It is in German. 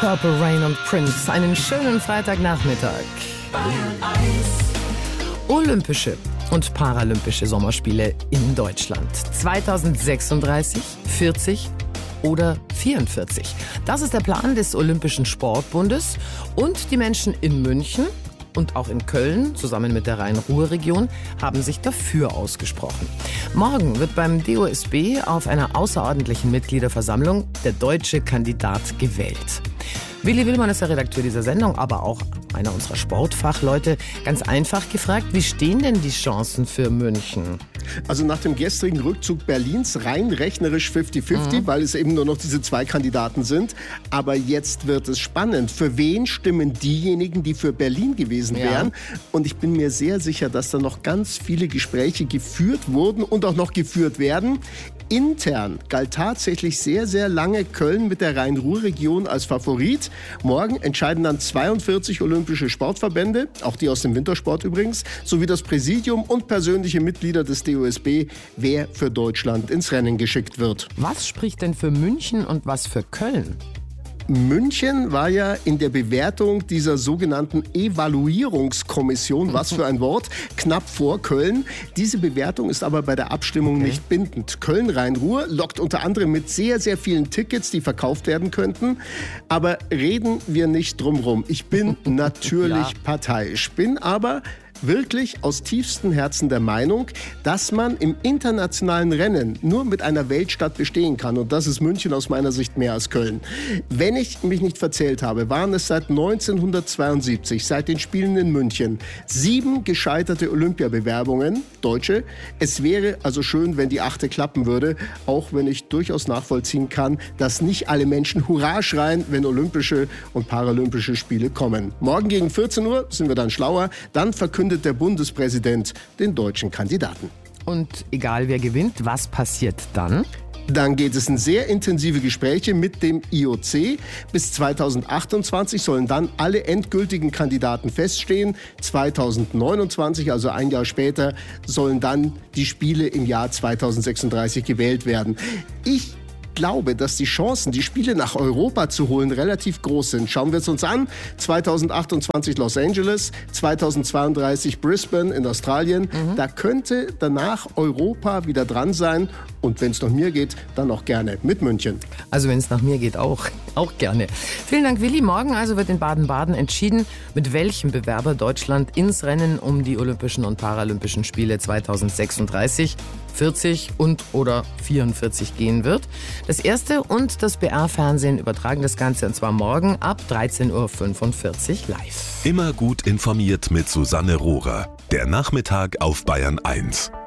Purple Rain und Prince. Einen schönen Freitagnachmittag. Olympische und Paralympische Sommerspiele in Deutschland. 2036, 40 oder 44. Das ist der Plan des Olympischen Sportbundes. Und die Menschen in München und auch in Köln, zusammen mit der Rhein-Ruhr-Region, haben sich dafür ausgesprochen. Morgen wird beim DOSB auf einer außerordentlichen Mitgliederversammlung der deutsche Kandidat gewählt. Willi Willmann ist der Redakteur dieser Sendung, aber auch einer unserer Sportfachleute. Ganz einfach gefragt, wie stehen denn die Chancen für München? Also nach dem gestrigen Rückzug Berlins rein rechnerisch 50-50, weil es eben nur noch diese zwei Kandidaten sind. Aber jetzt wird es spannend. Für wen stimmen diejenigen, die für Berlin gewesen wären? Und ich bin mir sehr sicher, dass da noch ganz viele Gespräche geführt wurden und auch noch geführt werden. Intern galt tatsächlich sehr, sehr lange Köln mit der Rhein-Ruhr-Region als Favorit. Morgen entscheiden dann 42 olympische Sportverbände, auch die aus dem Wintersport übrigens, sowie das Präsidium und persönliche Mitglieder des DOSB, wer für Deutschland ins Rennen geschickt wird. Was spricht denn für München und was für Köln? München war ja in der Bewertung dieser sogenannten Evaluierungskommission, was für ein Wort, knapp vor Köln. Diese Bewertung ist aber bei der Abstimmung nicht bindend. Köln-Rhein-Ruhr lockt unter anderem mit sehr, sehr vielen Tickets, die verkauft werden könnten. Aber reden wir nicht drumrum. Ich bin natürlich parteiisch, bin aber wirklich aus tiefstem Herzen der Meinung, dass man im internationalen Rennen nur mit einer Weltstadt bestehen kann. Und das ist München aus meiner Sicht mehr als Köln. Wenn ich mich nicht verzählt habe, waren es seit 1972, seit den Spielen in München, 7 gescheiterte Olympiabewerbungen, deutsche. Es wäre also schön, wenn die 8. klappen würde, auch wenn ich durchaus nachvollziehen kann, dass nicht alle Menschen Hurra schreien, wenn Olympische und Paralympische Spiele kommen. Morgen gegen 14 Uhr sind wir dann schlauer. Dann verkündet der Bundespräsident den deutschen Kandidaten. Und egal wer gewinnt, was passiert dann? Dann geht es in sehr intensive Gespräche mit dem IOC. Bis 2028 sollen dann alle endgültigen Kandidaten feststehen. 2029, also ein Jahr später, sollen dann die Spiele im Jahr 2036 gewählt werden. Ich glaube, dass die Chancen, die Spiele nach Europa zu holen, relativ groß sind. Schauen wir es uns an. 2028 Los Angeles, 2032 Brisbane in Australien. Da könnte danach Europa wieder dran sein. Und wenn es nach mir geht, dann auch gerne mit München. Also wenn es nach mir geht, auch gerne. Vielen Dank, Willi. Morgen also wird in Baden-Baden entschieden, mit welchem Bewerber Deutschland ins Rennen um die Olympischen und Paralympischen Spiele 2036, 40 und oder 44 gehen wird. Das Erste und das BR-Fernsehen übertragen das Ganze, und zwar morgen ab 13:45 Uhr live. Immer gut informiert mit Susanne Rohrer. Der Nachmittag auf Bayern 1.